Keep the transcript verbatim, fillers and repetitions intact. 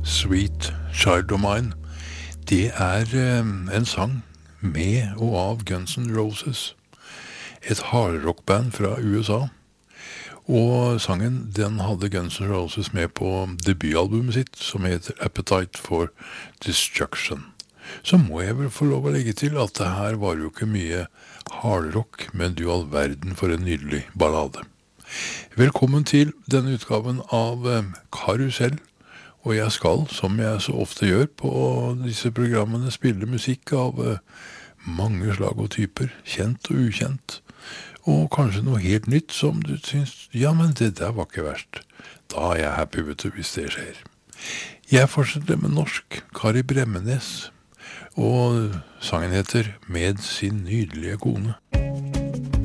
Sweet Child of Mine, det er eh, en sang med og av Guns N' Roses, et hardrockband fra U S A. Og sangen, den hadde Guns N' Roses med på debutalbumet sitt, som heter Appetite for Destruction. Så må jeg vel få lov å legge til at det her var jo ikke mye hardrock, men du all verden for en nydelig ballade. Velkommen til denne utgaven av eh, Karusell. Og jeg skal, som jeg så ofte gjør på disse programmene, spille musikk av eh, mange slag og typer, kjent og ukjent. Og kanskje noe helt nytt som du syns, ja, men det der var ikke verst. Da er jeg happy, vet du, hvis det skjer. Jeg fortsetter med norsk, Kari Bremnes, og sangen heter Med sin nydelige kone.